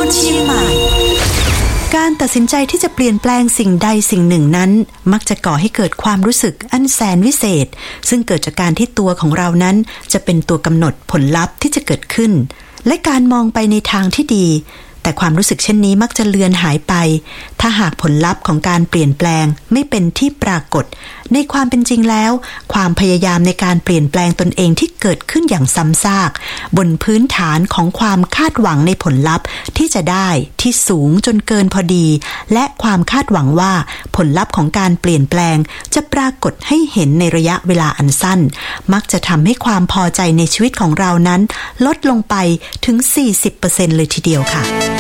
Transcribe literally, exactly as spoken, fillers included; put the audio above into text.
คนเชียงใหม่การตัดสินใจที่จะเปลี่ยนแปลงสิ่งใดสิ่งหนึ่งนั้นมักจะก่อให้เกิดความรู้สึกอันแสนวิเศษซึ่งเกิดจากการที่ตัวของเรานั้นจะเป็นตัวกำหนดผลลัพธ์ที่จะเกิดขึ้นและการมองไปในทางที่ดีแต่ความรู้สึกเช่นนี้มักจะเลือนหายไปถ้าหากผลลัพธ์ของการเปลี่ยนแปลงไม่เป็นที่ปรากฏในความเป็นจริงแล้วความพยายามในการเปลี่ยนแปลงตนเองที่เกิดขึ้นอย่างซ้ำซากบนพื้นฐานของความคาดหวังในผลลัพธ์ที่จะได้ที่สูงจนเกินพอดีและความคาดหวังว่าผลลัพธ์ของการเปลี่ยนแปลงจะปรากฏให้เห็นในระยะเวลาอันสั้นมักจะทำให้ความพอใจในชีวิตของเรานั้นลดลงไปถึง สี่สิบเปอร์เซ็นต์ เลยทีเดียวค่ะ